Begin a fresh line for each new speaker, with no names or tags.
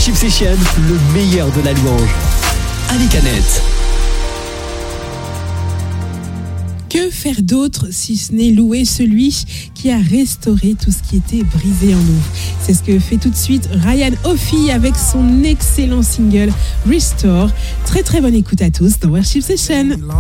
Worship Session, le meilleur de la louange. Avec Annette.
Que faire d'autre si ce n'est louer celui qui a restauré tout ce qui était brisé en nous? C'est ce que fait tout de suite Ryan Offey avec son excellent single Restore. Très très bonne écoute à tous dans Worship Session.